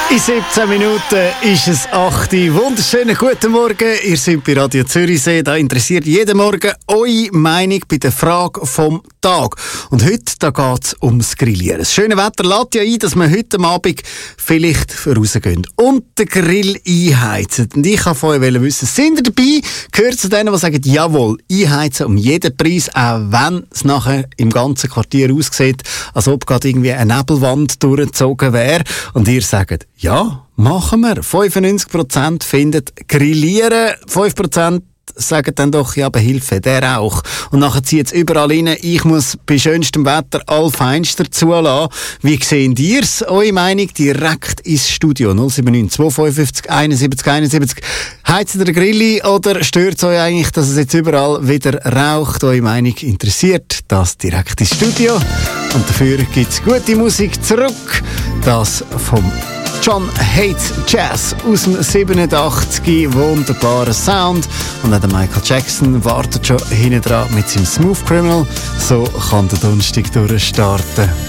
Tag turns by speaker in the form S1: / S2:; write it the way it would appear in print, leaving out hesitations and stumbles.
S1: In 17 Minuten ist es 8 Uhr. Wunderschönen guten Morgen. Ihr seid bei Radio Zürichsee. Da interessiert jeden Morgen eure Meinung bei der Frage vom Tag. Und heute geht es ums Grillieren. Das schöne Wetter lädt ja ein, dass wir heute Abend vielleicht rausgehen und den Grill einheizen. Und ich wollte von euch wissen, sind ihr dabei? Gehört zu denen, die sagen, jawohl, einheizen um jeden Preis, auch wenn es nachher im ganzen Quartier aussieht, als ob gerade irgendwie eine Nebelwand durchgezogen wäre. Und ihr sagt, ja, machen wir. 95% finden Grillieren, 5% sagen dann doch, ja, Behilfe, der auch. Und nachher zieht es überall rein. Ich muss bei schönstem Wetter Allfeinster zulassen. Wie seht ihr es? Eure Meinung direkt ins Studio 079 255 71 71. Heizt ihr den Grill oder stört es euch eigentlich, dass es jetzt überall wieder raucht? Eure Meinung interessiert das direkt ins Studio. Und dafür gibt es gute Musik zurück. Das vom John Hates Jazz aus dem 87, wunderbarer Sound. Und auch der Michael Jackson wartet schon hinten dran mit seinem Smooth Criminal. So kann der Donnerstag durchstarten.